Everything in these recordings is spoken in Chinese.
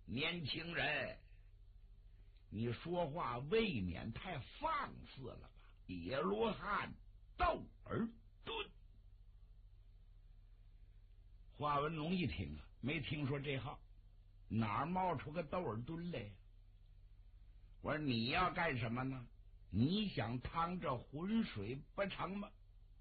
年轻人，你说话未免太放肆了吧？野罗汉窦尔敦。华文龙一听啊，没听说这号，哪儿冒出个窦尔敦来？我说你要干什么呢？你想趟这浑水不成吗？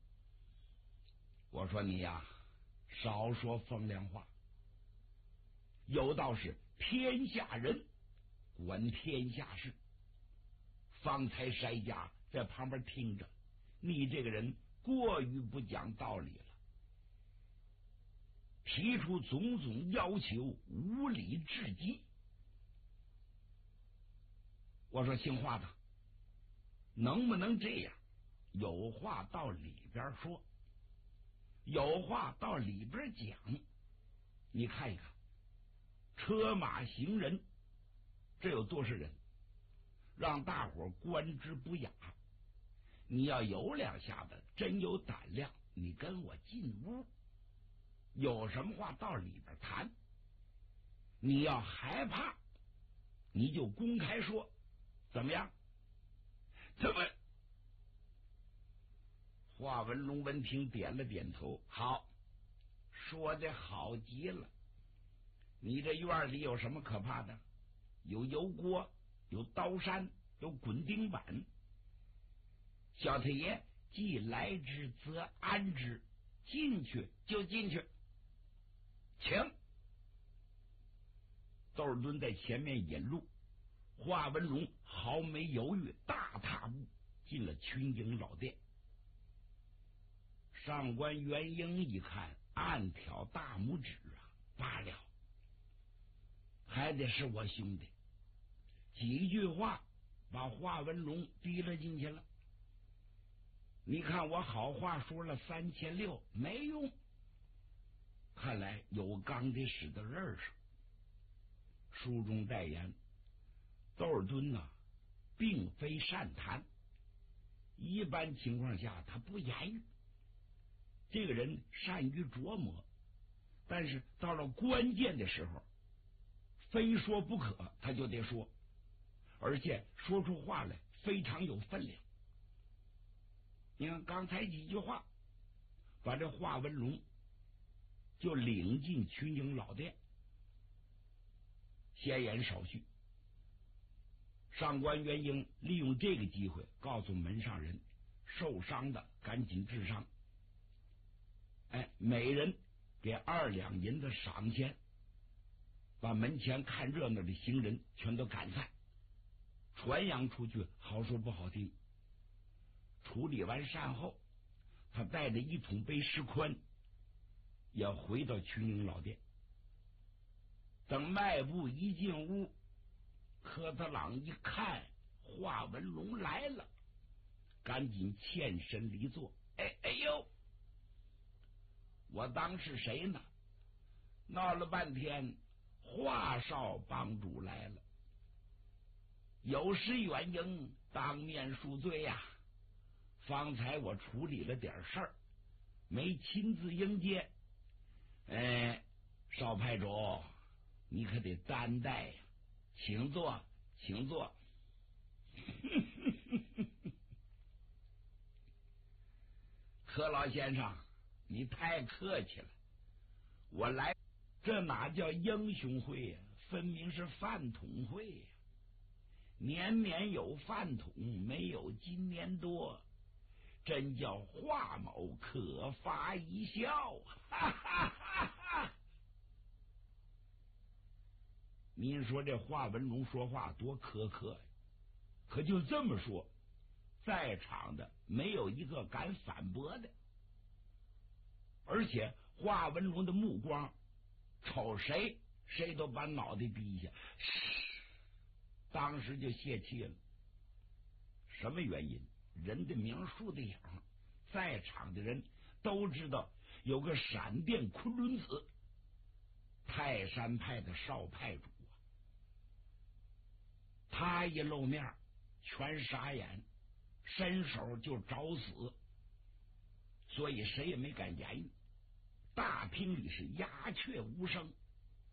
我说你呀，少说风凉话。有道是天下人管天下事，方才筛家在旁边听着，你这个人过于不讲道理了，提出种种要求，无理至极。我说姓华的，能不能这样？有话到里边说，有话到里边讲。你看一看，车马行人，这有多少人？让大伙观之不雅。你要有两下子，真有胆量，你跟我进屋，有什么话到里边谈。你要害怕，你就公开说，怎么样？怎么？华文龙闻听点了点头，好，说的好极了。你这院里有什么可怕的？有油锅，有刀山，有滚钉板。小太爷既来之则安之，进去就进去，请。窦尔敦在前面引路，华文龙毫没犹豫，大踏步进了群英老店。上官元英一看，暗挑大拇指啊，罢了，还得是我兄弟。几句话把华文龙逼了进去了。你看我好话说了3600，没用，看来有钢得使到刃上。书中代言，窦尔敦呐，并非善谈，一般情况下他不言语。这个人善于琢磨，但是到了关键的时候，非说不可，他就得说，而且说出话来非常有分量。你看刚才几句话，把这华文龙就领进群英老店。闲言少叙，上官元英利用这个机会告诉门上人，受伤的赶紧治伤，每人给2两银子赏钱，把门前看热闹的行人全都赶散，传扬出去，好说不好听。处理完善后，他带着1桶杯石宽也回到群英老店。等迈步一进屋，科特朗一看华文龙来了，赶紧欠身离座。哎呦，我当是谁呢？闹了半天华少帮主来了，有失远迎，当面恕罪呀。方才我处理了点事儿，没亲自迎接。少派主，你可得担待呀，请坐，请坐。柯老先生，你太客气了，我来这哪叫英雄会呀，分明是饭桶会呀。年年有饭桶，没有今年多，真叫华某可发一笑。哈哈哈哈！您说这华文龙说话多苛刻呀，可就这么说，在场的没有一个敢反驳的。而且华文龙的目光瞅谁，谁都把脑袋低下，当时就泄气了。什么原因？人的名树的影，在场的人都知道有个闪电昆仑子，泰山派的少派主啊，他一露面全傻眼，伸手就找死，所以谁也没敢言语。大厅里是鸦雀无声。